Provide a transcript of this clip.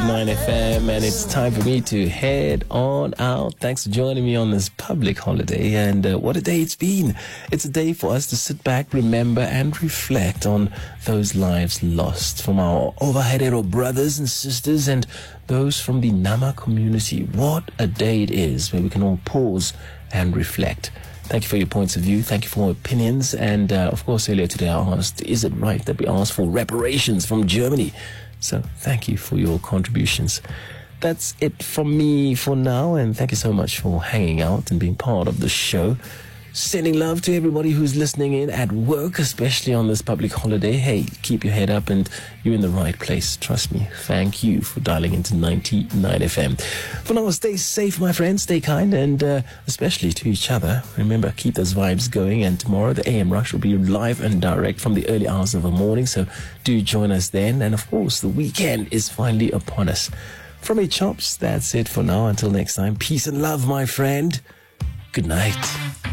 99 FM, and it's time for me to head on out. Thanks for joining me on this public holiday, and what a day it's been. It's a day for us to sit back, remember, and reflect on those lives lost from our Ovaherero brothers and sisters and those from the Nama community. What a day it is where we can all pause and reflect. Thank you for your points of view. Thank you for your opinions. And, of course, earlier today I asked, is it right that we ask for reparations from Germany? So thank you for your contributions. That's it from me for now. And thank you so much for hanging out and being part of the show. Sending love to everybody who's listening in at work, especially on this public holiday. Hey, keep your head up and you're in the right place. Trust me. Thank you for dialing into 99 FM. For now, stay safe, my friends. Stay kind and especially to each other. Remember, keep those vibes going. And tomorrow, the AM Rush will be live and direct from the early hours of the morning. So do join us then. And of course, the weekend is finally upon us. From A Chops, that's it for now. Until next time, peace and love, my friend. Good night.